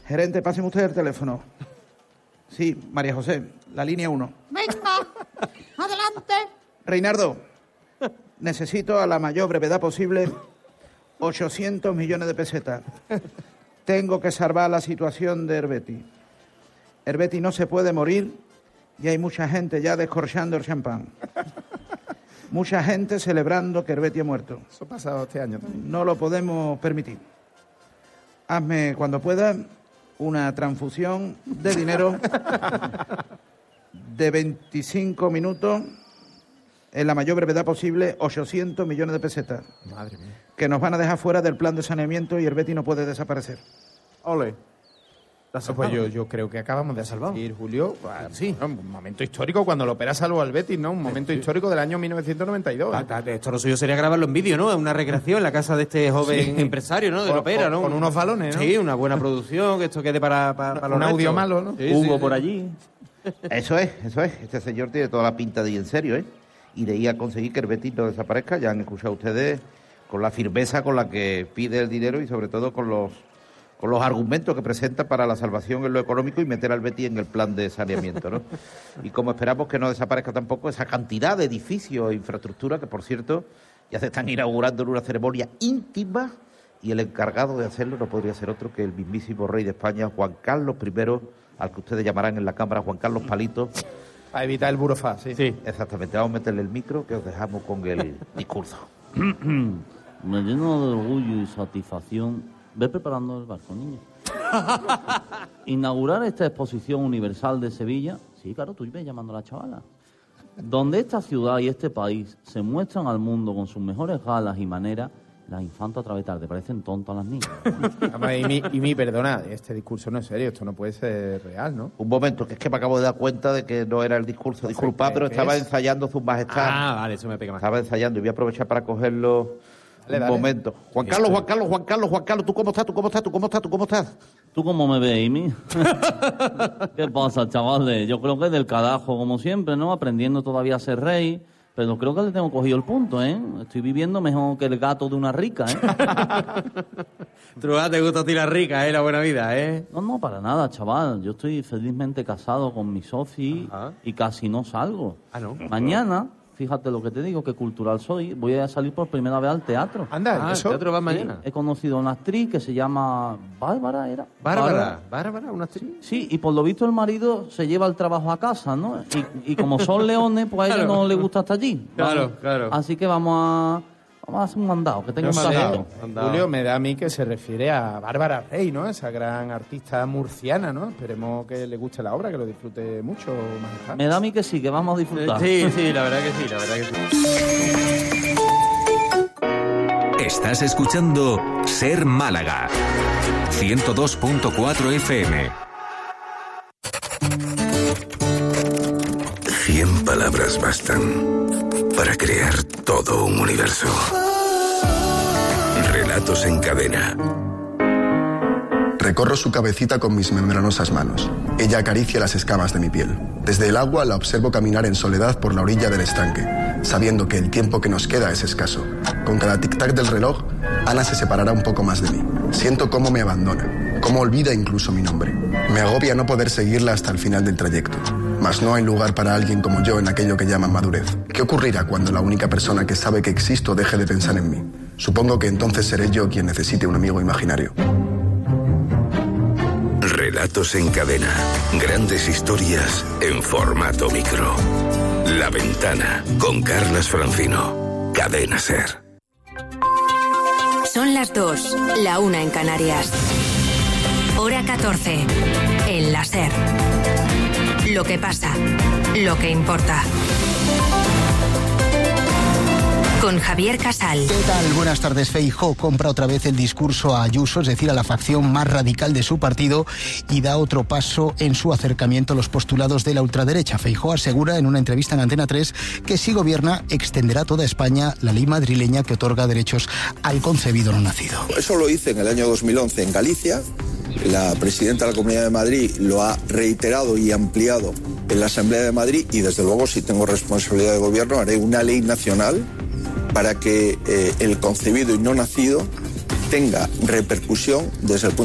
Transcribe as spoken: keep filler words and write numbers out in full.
Gerente, páseme usted el teléfono. Sí, María José, la línea uno. Venga, adelante. Reinardo, necesito a la mayor brevedad posible ochocientos millones de pesetas. Tengo que salvar la situación de Herbeti. Herbeti no se puede morir y hay mucha gente ya descorchando el champán. Mucha gente celebrando que Herbeti ha muerto. Eso ha pasado este año también. No lo podemos permitir. Hazme, cuando puedas, una transfusión de dinero de veinticinco minutos en la mayor brevedad posible, ochocientos millones de pesetas. Madre mía. Que nos van a dejar fuera del plan de saneamiento y Herbeti no puede desaparecer. Ole. Pues yo, yo creo que acabamos de salvar, Julio. Sí. Un momento histórico cuando lo opera salvo al Betis, ¿no? Un momento sí. histórico del año mil novecientos noventa y dos. Ah, esto lo suyo sería grabarlo en vídeo, ¿no? Una recreación en la casa de este joven sí. empresario, ¿no? De con, Lopera, ¿no? Con unos balones, ¿no? Sí, una buena producción, que esto quede para, para, para un los audio restos. malo, ¿no? Sí, Hugo sí, por sí. allí. Eso es, eso es. Este señor tiene toda la pinta de ir en serio, ¿eh? Y de ir a conseguir que el Betis no desaparezca. Ya han escuchado ustedes con la firmeza con la que pide el dinero y sobre todo con los con los argumentos que presenta para la salvación en lo económico y meter al Betis en el plan de saneamiento, ¿no? Y como esperamos que no desaparezca tampoco esa cantidad de edificios e infraestructura que, por cierto, ya se están inaugurando en una ceremonia íntima y el encargado de hacerlo no podría ser otro que el mismísimo rey de España, Juan Carlos primero, al que ustedes llamarán en la Cámara Juan Carlos Palito. Para evitar el burofax, sí. Sí. Exactamente, vamos a meterle el micro que os dejamos con el discurso. Me lleno de orgullo y satisfacción. Ve preparando el barco, niño. Inaugurar esta exposición universal de Sevilla, sí, claro, tú ves llamando a la chavala, donde esta ciudad y este país se muestran al mundo con sus mejores galas y maneras. Las infantas otra vez tarde, parecen tontas las niñas. y, mi, y mi, perdona, este discurso no es serio, esto no puede ser real, ¿no? Un momento, que es que me acabo de dar cuenta de que no era el discurso. Disculpad, pero estaba es? ensayando Su Majestad. Ah, vale, eso me pega más. Estaba ensayando y voy a aprovechar para cogerlo dale, un dale. momento. Juan Carlos, Juan Carlos, Juan Carlos, Juan Carlos, ¿tú cómo estás? ¿Tú cómo estás? ¿Tú cómo estás? ¿Tú cómo estás? ¿Tú cómo me ves, Amy? ¿Qué pasa, chavales? Yo creo que es del carajo, como siempre, ¿no? Aprendiendo todavía a ser rey. Pero creo que le tengo cogido el punto, ¿eh? Estoy viviendo mejor que el gato de una rica, ¿eh? Truá, te gusta a ti la rica, ¿eh? La buena vida, ¿eh? No, no, para nada, chaval. Yo estoy felizmente casado con mi soci y casi no salgo. Ah, ¿no? Mañana, fíjate lo que te digo, que cultural soy, voy a salir por primera vez al teatro. Anda, ah, ¿eso? ¿El teatro va mañana? Sí, he conocido a una actriz que se llama Bárbara, ¿era? Bárbara, Bárbara, una actriz. Sí, y por lo visto el marido se lleva el trabajo a casa, ¿no? Y, y como son leones, pues a ella claro. no le gusta estar allí. Claro, ¿vale? claro. Así que vamos a... Vamos a hacer un mandado, que tenga un mandado. Julio, me da a mí que se refiere a Bárbara Rey, ¿no? Esa gran artista murciana, ¿no? Esperemos que le guste la obra, que lo disfrute mucho, Majestad. Me da a mí que sí, que vamos a disfrutar. Sí, sí, la verdad que sí, la verdad que sí. Estás escuchando Ser Málaga, ciento dos punto cuatro F M. Cien palabras bastan para crear todo un universo. Relatos en cadena. Recorro su cabecita con mis membranosas manos. Ella acaricia las escamas de mi piel. Desde el agua la observo caminar en soledad por la orilla del estanque, sabiendo que el tiempo que nos queda es escaso. Con cada tic-tac del reloj, Ana se separará un poco más de mí. Siento cómo me abandona, cómo olvida incluso mi nombre. Me agobia no poder seguirla hasta el final del trayecto. Mas no hay lugar para alguien como yo en aquello que llaman madurez. ¿Qué ocurrirá cuando la única persona que sabe que existo deje de pensar en mí? Supongo que entonces seré yo quien necesite un amigo imaginario. Relatos en cadena. Grandes historias en formato micro. La Ventana, con Carlas Francino. Cadena Ser. Son las dos, la una en Canarias. Hora catorce, en la Ser. Lo que pasa, lo que importa. Con Javier Casal. ¿Qué tal? Buenas tardes. Feijóo compra otra vez el discurso a Ayuso, es decir, a la facción más radical de su partido, y da otro paso en su acercamiento a los postulados de la ultraderecha. Feijóo asegura en una entrevista en Antena tres que si gobierna extenderá a toda España la ley madrileña que otorga derechos al concebido no nacido. Eso lo hice en el año dos mil once en Galicia. La presidenta de la Comunidad de Madrid lo ha reiterado y ampliado en la Asamblea de Madrid, y desde luego, si tengo responsabilidad de gobierno, haré una ley nacional para que eh, el concebido y no nacido tenga repercusión desde el punto